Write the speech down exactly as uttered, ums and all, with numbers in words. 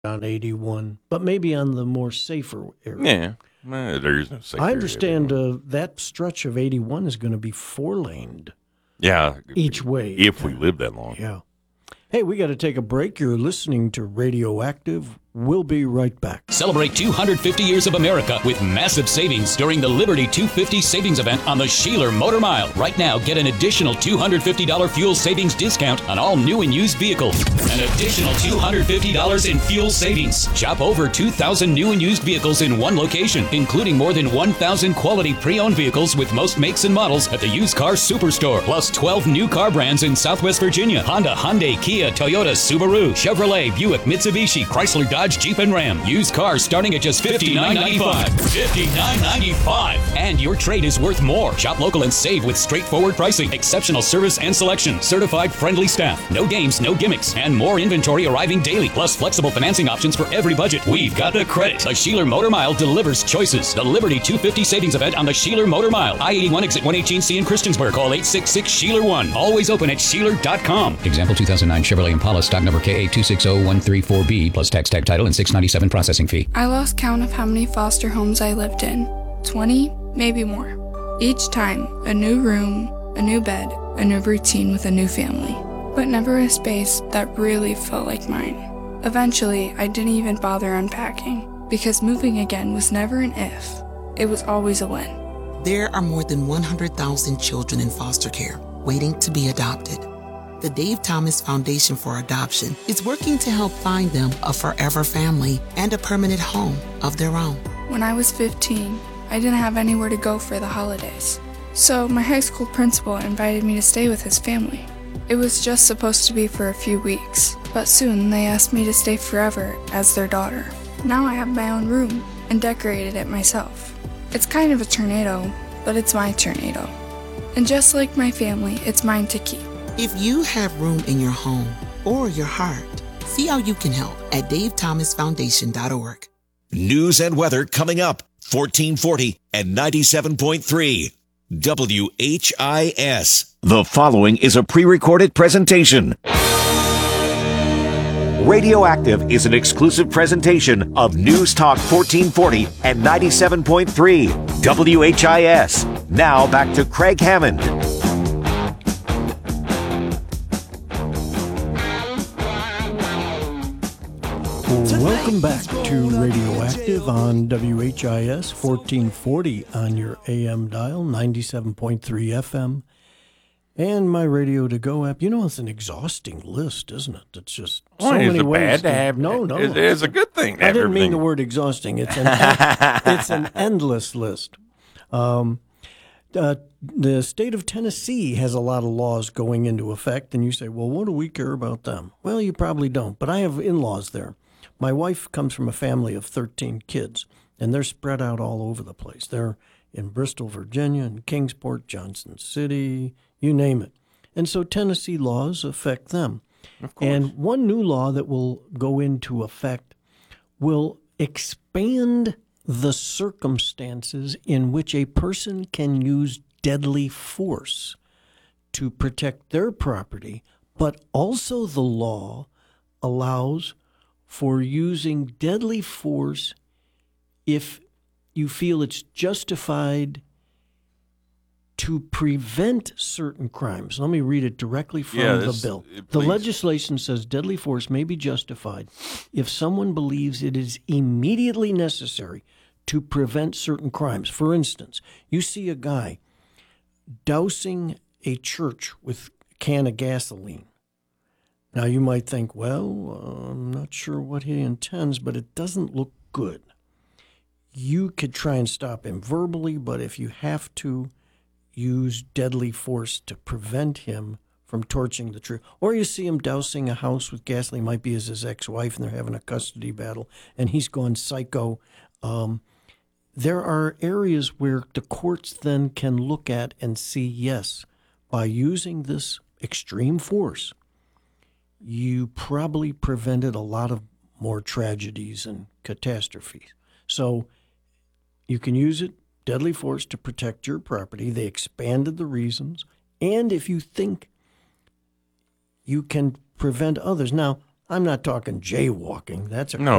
on eighty-one, but maybe on the more safer area. Yeah, eh, there's no safer I understand area. uh, that stretch of eighty-one is going to be four-laned Yeah. each way. If we live that long. Yeah. Hey, we got to take a break. You're listening to Radioactive. We'll be right back. Celebrate two hundred fifty years of America with massive savings during the Liberty two fifty savings event on the Sheeler Motor Mile. Right now, get an additional two hundred fifty dollars fuel savings discount on all new and used vehicles. An additional two hundred fifty dollars in fuel savings. Shop over two thousand new and used vehicles in one location, including more than one thousand quality pre-owned vehicles with most makes and models at the Used Car Superstore. Plus twelve new car brands in Southwest Virginia. Honda, Hyundai, Kia, Toyota, Subaru, Chevrolet, Buick, Mitsubishi, Chrysler, Dodge, Jeep, and Ram. Used cars starting at just fifty-nine ninety-five. fifty-nine ninety-five. And your trade is worth more. Shop local and save with straightforward pricing, exceptional service and selection, certified friendly staff, no games, no gimmicks, and more inventory arriving daily, plus flexible financing options for every budget. We've got the credit. The Sheeler Motor Mile delivers choices. The Liberty two fifty savings event on the Sheeler Motor Mile. I eighty-one exit one eighteen C in Christiansburg. Call eight six six Sheeler one. Always open at Sheeler dot com. Example two thousand nine Chevrolet Impala, stock number K A two six zero one three four B, plus tax tag title and six ninety-seven processing fee. I lost count of how many foster homes I lived in. twenty, maybe more. Each time, a new room, a new bed, a new routine with a new family. But never a space that really felt like mine. Eventually, I didn't even bother unpacking, because moving again was never an if. It was always a when. There are more than one hundred thousand children in foster care waiting to be adopted. The Dave Thomas Foundation for Adoption is working to help find them a forever family and a permanent home of their own. When I was fifteen, I didn't have anywhere to go for the holidays. So my high school principal invited me to stay with his family. It was just supposed to be for a few weeks, but soon they asked me to stay forever as their daughter. Now I have my own room and decorated it myself. It's kind of a tornado, but it's my tornado. And just like my family, it's mine to keep. If you have room in your home or your heart, see how you can help at dave thomas foundation dot org. News and weather coming up. fourteen forty and ninety-seven point three. W H I S. The following is a pre-recorded presentation. Radioactive is an exclusive presentation of News Talk fourteen forty and ninety-seven point three. W H I S. Now back to Craig Hammond. Welcome back to Radioactive on W H I S fourteen forty on your A M dial, ninety-seven point three F M, and my Radio to Go app. You know, it's an exhausting list, isn't it? It's just so Well, many is it ways bad to, to have? No, no, It is a good thing to I have didn't mean everything. the word exhausting. It's an it's an endless list. Um, uh, the state of Tennessee has a lot of laws going into effect, and you say, well, what do we care about them? Well, you probably don't, but I have in-laws there. My wife comes from a family of thirteen kids, and they're spread out all over the place. They're in Bristol, Virginia, and Kingsport, Johnson City, you name it. And so Tennessee laws affect them. Of course. And one new law that will go into effect will expand the circumstances in which a person can use deadly force to protect their property, but also the law allows for using deadly force if you feel it's justified to prevent certain crimes. Let me read it directly from Yeah, the this- bill. uh, The please. legislation says deadly force may be justified if someone believes it is immediately necessary to prevent certain crimes. For instance, you see a guy dousing a church with a can of gasoline. Now, you might think, well, uh, I'm not sure what he intends, but it doesn't look good. You could try and stop him verbally, but if you have to, use deadly force to prevent him from torching the church. Or you see him dousing a house with gasoline, might be as his ex-wife, and they're having a custody battle, and he's gone psycho. Um, there are areas where the courts then can look at and see, yes, by using this extreme force, you probably prevented a lot of more tragedies and catastrophes. So you can use it, deadly force, to protect your property. They expanded the reasons. And if you think you can prevent others. Now, I'm not talking jaywalking. That's a No,